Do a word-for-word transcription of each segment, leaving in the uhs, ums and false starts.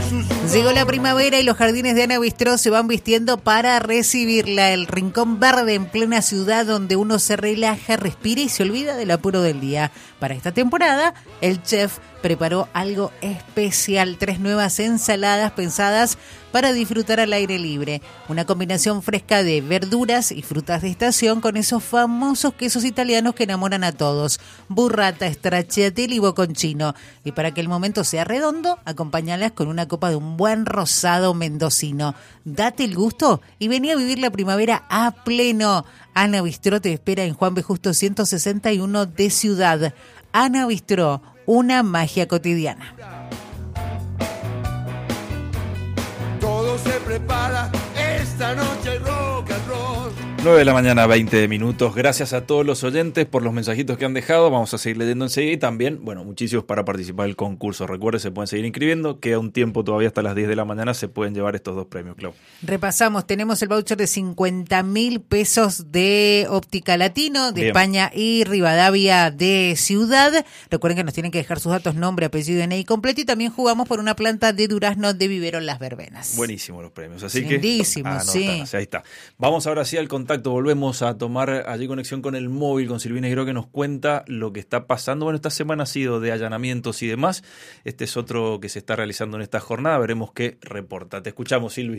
Llegó la primavera y los jardines de Ana Bistró se van vistiendo para recibirla. El rincón verde en plena ciudad donde uno se relaja, respira y se olvida del apuro del día. Para esta temporada, el chef preparó algo especial, tres nuevas ensaladas pensadas para disfrutar al aire libre. Una combinación fresca de verduras y frutas de estación con esos famosos quesos italianos que enamoran a todos. Burrata, stracciatella y bocconcino. Y para que el momento sea redondo, acompáñalas con una copa de un buen rosado mendocino. Date el gusto y vení a vivir la primavera a pleno. Ana Bistró te espera en Juan B. Justo ciento sesenta y uno de Ciudad. Ana Bistró, una magia cotidiana. Todo se prepara esta noche rock and roll. nueve de la mañana, veinte minutos. Gracias a todos los oyentes por los mensajitos que han dejado. Vamos a seguir leyendo enseguida y también, bueno, muchísimos para participar del concurso. Recuerden, se pueden seguir inscribiendo. Queda un tiempo todavía hasta las diez de la mañana. Se pueden llevar estos dos premios, Clau. Repasamos, tenemos el voucher de cincuenta mil pesos de Óptica Latino, de Bien. España y Rivadavia de Ciudad. Recuerden que nos tienen que dejar sus datos, nombre, apellido, D N I completo. Y también jugamos por una planta de durazno de Vivero Las Verbenas. Buenísimos los premios. Así Lindísimos, que, sí. Ahí está. Vamos ahora sí al contacto. Volvemos a tomar allí conexión con el móvil, con Silvina Giró, que nos cuenta lo que está pasando. Bueno, esta semana ha sido de allanamientos y demás. Este es otro que se está realizando en esta jornada. Veremos qué reporta. Te escuchamos, Silvi.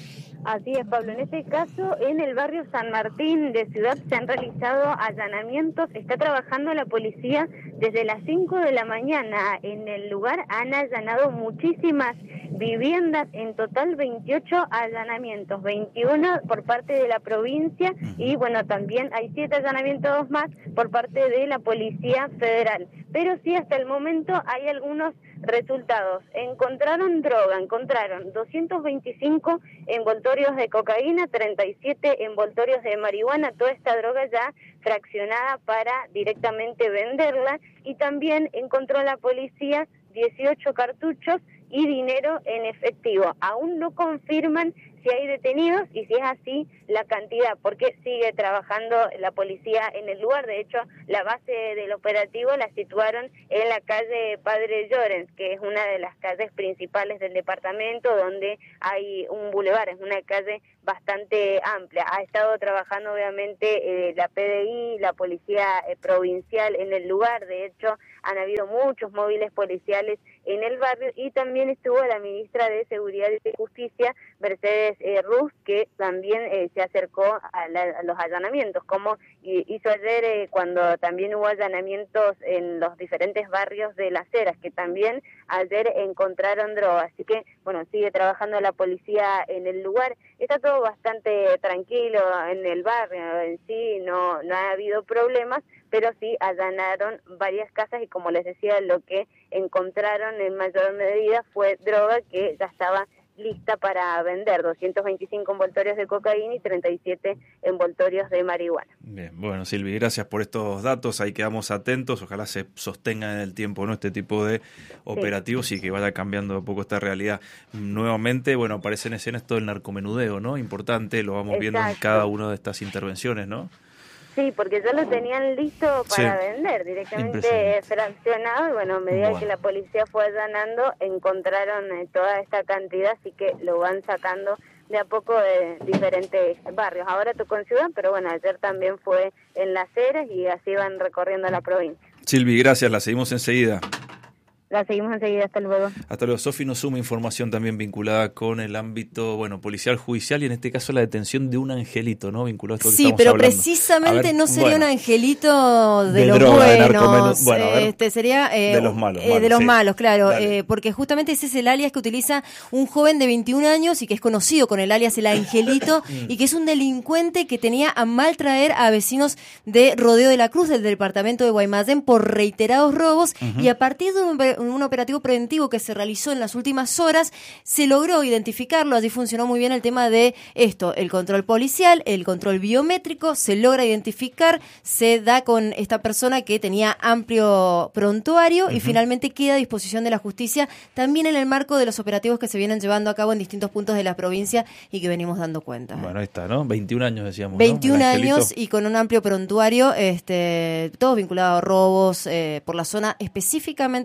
Así es, Pablo. En este caso, en el barrio San Martín de Ciudad se han realizado allanamientos. Está trabajando la policía desde las cinco de la mañana. En el lugar han allanado muchísimas viviendas, en total veintiocho allanamientos, veintiuno por parte de la provincia y bueno, también hay siete allanamientos más por parte de la Policía Federal. Pero sí, hasta el momento hay algunos resultados. Encontraron droga, encontraron doscientos veinticinco envoltorios de cocaína, treinta y siete envoltorios de marihuana, toda esta droga ya fraccionada para directamente venderla, y también encontró la policía dieciocho cartuchos y dinero en efectivo. Aún no confirman si hay detenidos y si es así la cantidad, porque sigue trabajando la policía en el lugar. De hecho, la base del operativo la situaron en la calle Padre Llorens, que es una de las calles principales del departamento, donde hay un bulevar, es una calle bastante amplia. Ha estado trabajando obviamente eh, la P D I, la policía eh, provincial en el lugar. De hecho, han habido muchos móviles policiales en el barrio, y también estuvo la ministra de Seguridad y Justicia, Mercedes eh, Ruz, que también eh, se acercó a, la, a los allanamientos, como hizo ayer eh, cuando también hubo allanamientos en los diferentes barrios de Las Heras, que también ayer encontraron droga. Así que, bueno, sigue trabajando la policía en el lugar. Está todo bastante tranquilo en el barrio en sí, no, no ha habido problemas, pero sí allanaron varias casas y, como les decía, lo que encontraron en mayor medida fue droga que ya estaba lista para vender, doscientos veinticinco envoltorios de cocaína y treinta y siete envoltorios de marihuana. Bien, bueno, Silvi, gracias por estos datos, ahí quedamos atentos, ojalá se sostenga en el tiempo, ¿no?, este tipo de operativos, sí, y que vaya cambiando un poco esta realidad. Nuevamente, bueno, aparece en escena esto del narcomenudeo, ¿no?, importante, lo vamos Exacto. viendo en cada una de estas intervenciones, ¿no? Sí, porque ya lo tenían listo para sí. vender, directamente fraccionado, y bueno, a medida bueno. que la policía fue allanando, encontraron eh, toda esta cantidad, así que lo van sacando de a poco de diferentes barrios. Ahora tocó en Ciudad, pero bueno, ayer también fue en Las Heras y así van recorriendo la provincia. Silvi, gracias, la seguimos enseguida. La seguimos enseguida, hasta luego. Hasta luego. Sofi nos suma información también vinculada con el ámbito, bueno, policial, judicial, y en este caso la detención de un angelito, ¿no?, vinculado a esto que sí, estamos pero hablando. Precisamente ver, no sería bueno, un angelito de, de los droga, buenos, de bueno, ver, este sería eh, de los malos, eh, malos de los sí. malos, claro, eh, porque justamente ese es el alias que utiliza un joven de veintiún años y que es conocido con el alias el angelito y que es un delincuente que tenía a mal traer a vecinos de Rodeo de la Cruz, del departamento de Guaymallén, por reiterados robos, uh-huh. y a partir de un, un operativo preventivo que se realizó en las últimas horas, se logró identificarlo. Allí funcionó muy bien el tema de esto, el control policial, el control biométrico, se logra identificar, se da con esta persona que tenía amplio prontuario, uh-huh. y finalmente queda a disposición de la justicia, también en el marco de los operativos que se vienen llevando a cabo en distintos puntos de la provincia y que venimos dando cuenta. Bueno, ahí está, ¿no? veintiún años decíamos, veintiún ¿no? años y con un amplio prontuario, este, todo vinculado a robos eh, por la zona específicamente de los Corrientes.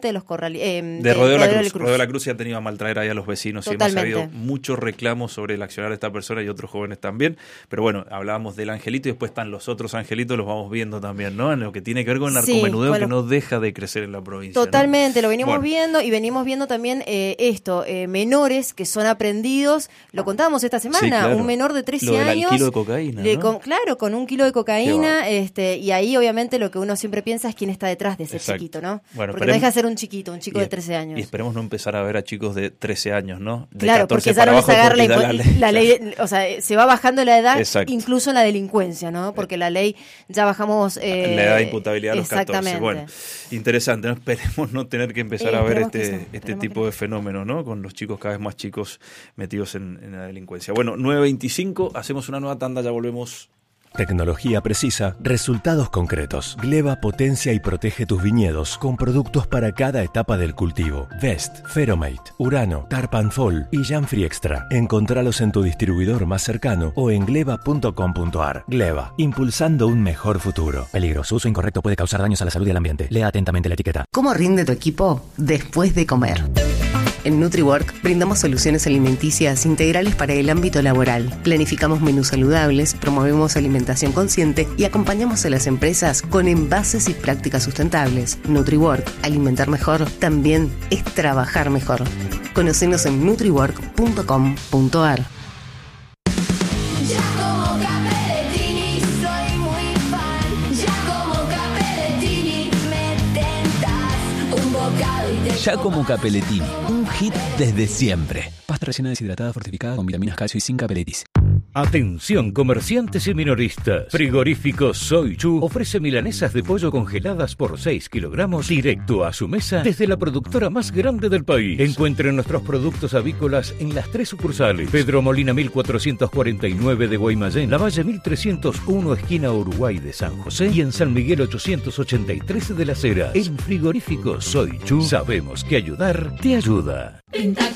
Rally, eh, de, de Rodeo de la Rodeo Cruz. Rodeo de la Cruz se ha tenido a maltraer ahí a los vecinos Totalmente. y hemos sabido muchos reclamos sobre el accionar de esta persona y otros jóvenes también. Pero bueno, hablábamos del angelito y después están los otros angelitos, los vamos viendo también, ¿no? En lo que tiene que ver con el Sí, narcomenudeo bueno, que no deja de crecer en la provincia. Totalmente, ¿no? lo venimos Bueno. viendo y venimos viendo también eh, esto, eh, menores que son aprendidos, lo contábamos esta semana, Sí, claro. un menor de trece Lo del años. kilo de cocaína, le ¿no? con- claro, con un kilo de cocaína, este, y ahí obviamente lo que uno siempre piensa es quién está detrás de ese Exacto. chiquito, ¿no? Bueno, Porque esperemos- no deja de ser un chiquito, un chico Y de es- trece años. Y esperemos no empezar a ver a chicos de trece años, ¿no? De Claro, catorce porque ya no para les agarra abajo, la, porque da impu- la ley, o sea, se va bajando la edad, Exacto. incluso en la delincuencia, ¿no? Porque la ley ya bajamos... Eh, la edad de imputabilidad a los catorce. exactamente. Bueno, interesante, ¿no? Esperemos no tener que empezar Sí, a ver esperemos que este, sí, este esperemos tipo que de fenómeno, ¿no? Con los chicos cada vez más chicos metidos en, en la delincuencia. Bueno, nueve veinticinco, hacemos una nueva tanda, ya volvemos. Tecnología precisa, resultados concretos. Gleva potencia y protege tus viñedos con productos para cada etapa del cultivo. Vest, Feromate, Urano, Tarpanfol y Janfree Extra. Encontralos en tu distribuidor más cercano o en gleva punto com punto ar. Gleva, impulsando un mejor futuro. Peligro, su uso incorrecto puede causar daños a la salud y al ambiente. Lea atentamente la etiqueta. ¿Cómo rinde tu equipo después de comer? En NutriWork brindamos soluciones alimenticias integrales para el ámbito laboral. Planificamos menús saludables, promovemos alimentación consciente y acompañamos a las empresas con envases y prácticas sustentables. NutriWork, alimentar mejor, también es trabajar mejor. Conocenos en nutriwork punto com punto ar. Giacomo Capellettini, un hit desde siempre. Pasta rellena deshidratada fortificada con vitaminas, calcio y sin capelitis. Atención comerciantes y minoristas. Frigorífico Soy Chu ofrece milanesas de pollo congeladas por seis kilogramos directo a su mesa desde la productora más grande del país. Encuentren nuestros productos avícolas en las tres sucursales. Pedro Molina mil cuatrocientos cuarenta y nueve de Guaymallén, La Valle mil trescientos uno esquina Uruguay de San José y en San Miguel ochocientos ochenta y tres de Las Heras. En Frigorífico Soy Chu sabemos que ayudar te ayuda.